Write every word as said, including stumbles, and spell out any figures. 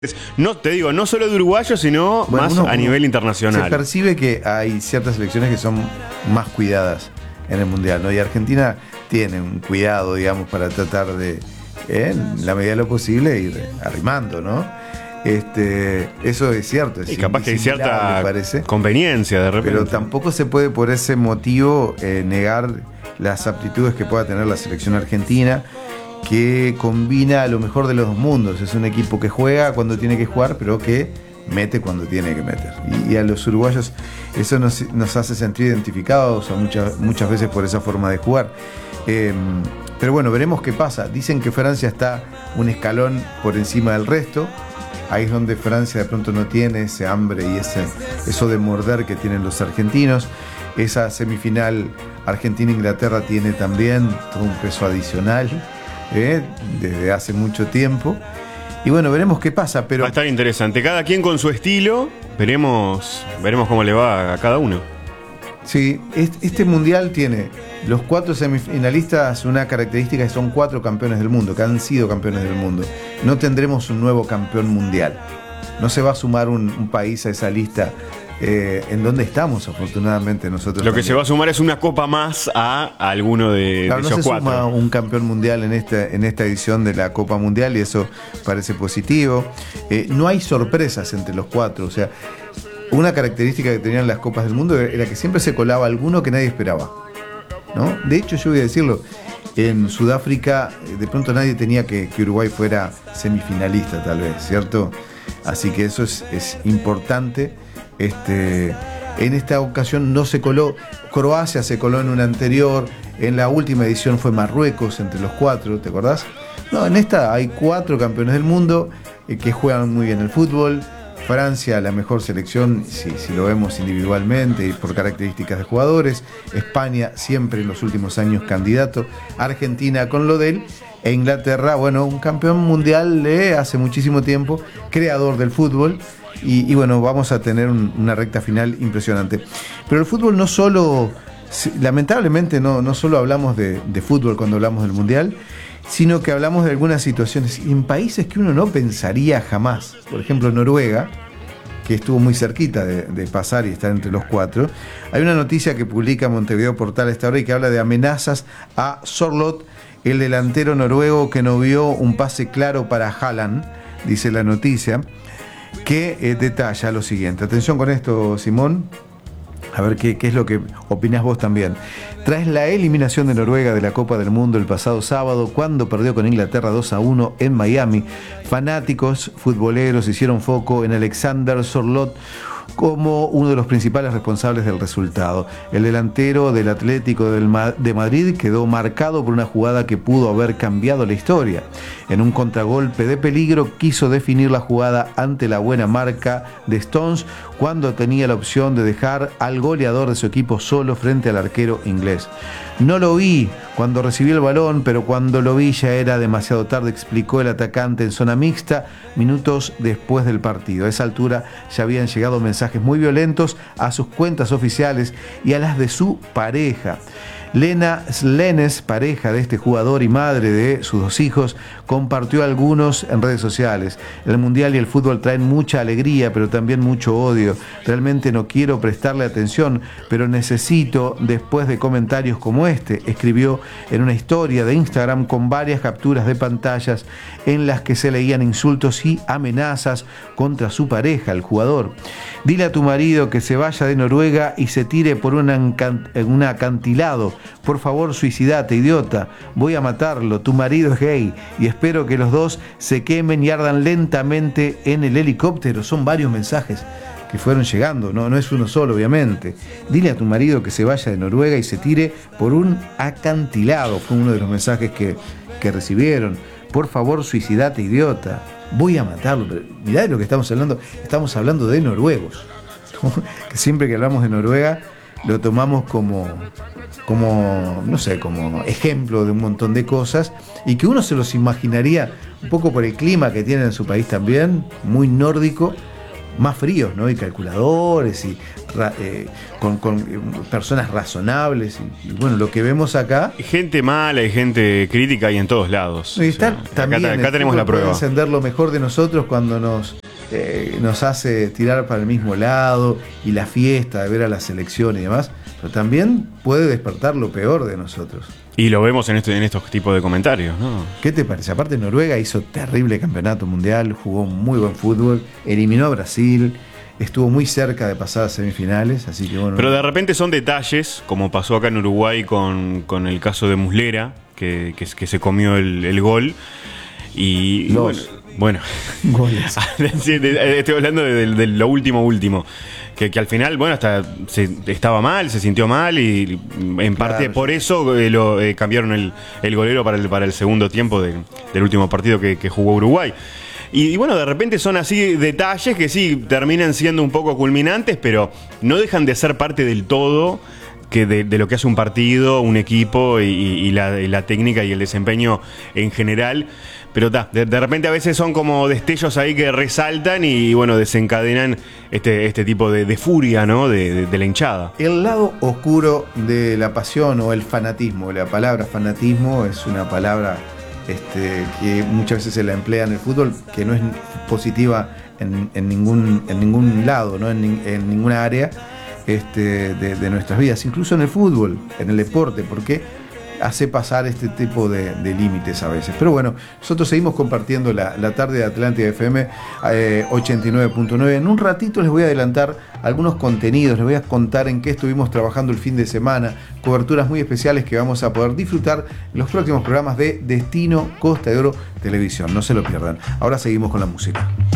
No, te digo, no solo de uruguayos, sino bueno, más uno, a nivel internacional. Se percibe que hay ciertas selecciones que son más cuidadas en el Mundial, ¿no? Y Argentina tiene un cuidado, digamos, para tratar de, eh, en la medida de lo posible, ir arrimando, ¿no? Este, eso es cierto. Es y capaz que hay cierta parece, conveniencia de repente. Pero tampoco se puede por ese motivo eh, negar las aptitudes que pueda tener la selección argentina, que combina lo mejor de los dos mundos. Es un equipo que juega cuando tiene que jugar, pero que mete cuando tiene que meter. Y, y a los uruguayos eso nos, nos hace sentir identificados a muchas, muchas veces por esa forma de jugar. Eh, pero bueno, veremos qué pasa. Dicen que Francia está un escalón por encima del resto. Ahí es donde Francia de pronto no tiene ese hambre y ese, eso de morder que tienen los argentinos. Esa semifinal Argentina-Inglaterra tiene también todo un peso adicional. Eh, desde hace mucho tiempo. Y bueno, veremos qué pasa, pero... Va a estar interesante. Cada quien con su estilo. Veremos, veremos cómo le va a cada uno. Sí, este mundial tiene los cuatro semifinalistas, una característica que son cuatro campeones del mundo, que han sido campeones del mundo. No tendremos un nuevo campeón mundial. No se va a sumar un, un país a esa lista. Eh, en donde estamos, afortunadamente, nosotros. Lo que también. se va a sumar es una copa más a, a alguno de, claro, de no esos se cuatro. Suma un campeón mundial en esta, en esta edición de la Copa Mundial y eso parece positivo. Eh, no hay sorpresas entre los cuatro, o sea, una característica que tenían las Copas del Mundo era que siempre se colaba alguno que nadie esperaba, ¿no? De hecho, yo voy a decirlo, en Sudáfrica de pronto nadie tenía que, que Uruguay fuera semifinalista, tal vez, ¿cierto? Así que eso es, es importante. Este, en esta ocasión no se coló, Croacia se coló en una anterior, en la última edición fue Marruecos entre los cuatro, ¿te acordás? No, en esta hay cuatro campeones del mundo eh, que juegan muy bien el fútbol. Francia, la mejor selección, si, si lo vemos individualmente y por características de jugadores. España, siempre en los últimos años candidato. Argentina con lo de él. E Inglaterra, bueno, un campeón mundial de hace muchísimo tiempo, creador del fútbol. Y, y bueno, vamos a tener un, una recta final impresionante. Pero el fútbol no solo, lamentablemente no, no solo hablamos de, de fútbol cuando hablamos del mundial, sino que hablamos de algunas situaciones en países que uno no pensaría jamás. Por ejemplo, Noruega, que estuvo muy cerquita de, de pasar y estar entre los cuatro. Hay una noticia que publica Montevideo Portal a esta hora y que habla de amenazas a Sørloth, el delantero noruego que no vio un pase claro para Haaland, dice la noticia, que eh, detalla lo siguiente. Atención con esto, Simón. A ver qué, qué es lo que opinás vos también. Tras la eliminación de Noruega de la Copa del Mundo el pasado sábado, cuando perdió con Inglaterra dos a uno en Miami, fanáticos futboleros hicieron foco en Alexander Sørloth como uno de los principales responsables del resultado. El delantero del Atlético de Madrid quedó marcado por una jugada que pudo haber cambiado la historia. En un contragolpe de peligro quiso definir la jugada ante la buena marca de Stones cuando tenía la opción de dejar al goleador de su equipo solo frente al arquero inglés. No lo vi cuando recibí el balón, pero cuando lo vi ya era demasiado tarde, explicó el atacante en zona mixta minutos después del partido. A esa altura ya habían llegado mensajes muy violentos a sus cuentas oficiales y a las de su pareja. Lena Slenes, pareja de este jugador y madre de sus dos hijos, compartió algunos en redes sociales. El mundial y el fútbol traen mucha alegría, pero también mucho odio. Realmente no quiero prestarle atención, pero necesito después de comentarios como este, escribió en una historia de Instagram con varias capturas de pantallas en las que se leían insultos y amenazas contra su pareja, el jugador. Dile a tu marido que se vaya de Noruega y se tire por un, un acantilado. Por favor, suicidate, idiota. Voy a matarlo. Tu marido es gay y espero que los dos se quemen y ardan lentamente en el helicóptero. Son varios mensajes que fueron llegando, no, no es uno solo, obviamente. Dile a tu marido que se vaya de Noruega y se tire por un acantilado. Fue uno de los mensajes que, que recibieron. Por favor, suicidate, idiota. Voy a matarlo. Pero mirá de lo que estamos hablando. Estamos hablando de noruegos. Que siempre que hablamos de Noruega lo tomamos como, como, no sé, como ejemplo de un montón de cosas y que uno se los imaginaría un poco por el clima que tienen en su país también, muy nórdico, más fríos, ¿no? Y calculadores y eh, con, con eh, personas razonables y, y bueno, lo que vemos acá. Hay gente mala, hay gente crítica y en todos lados. Y está, o sea, también acá, acá tenemos la prueba. Puede encender lo mejor de nosotros cuando nos eh, nos hace tirar para el mismo lado y la fiesta de ver a la selección y demás, pero también puede despertar lo peor de nosotros. Y lo vemos en, este, en estos tipos de comentarios, ¿no? ¿Qué te parece? Aparte, Noruega hizo terrible campeonato mundial, jugó muy buen fútbol, eliminó a Brasil, estuvo muy cerca de pasar a semifinales, así que bueno. Pero de repente son detalles, como pasó acá en Uruguay con, con el caso de Muslera, que, que, que se comió el, el gol. Y, y bueno, bueno. Goles. Estoy hablando de, de, de lo último último. Que, que al final, bueno, hasta se, estaba mal, se sintió mal y en parte claro, por eso eh, lo eh, cambiaron el, el golero para el, para el segundo tiempo de, del último partido que, que jugó Uruguay. Y, y bueno, de repente son así detalles que sí terminan siendo un poco culminantes, pero no dejan de ser parte del todo que de, de lo que hace un partido, un equipo y, y, la, y la técnica y el desempeño en general. Pero ta, de, de repente a veces son como destellos ahí que resaltan y bueno, desencadenan este, este tipo de, de furia, ¿no? De, de, de la hinchada. El lado oscuro de la pasión o el fanatismo. La palabra fanatismo es una palabra este, que muchas veces se la emplea en el fútbol, que no es positiva en, en, ningún, en ningún lado, ¿no? en, en ninguna área este, de, de nuestras vidas, incluso en el fútbol, en el deporte, porque hace pasar este tipo de, de límites a veces. Pero bueno, nosotros seguimos compartiendo la, la tarde de Atlántida F M eh, ochenta y nueve punto nueve. En un ratito les voy a adelantar algunos contenidos, les voy a contar en qué estuvimos trabajando el fin de semana, coberturas muy especiales que vamos a poder disfrutar en los próximos programas de Destino Costa de Oro Televisión. No se lo pierdan. Ahora seguimos con la música.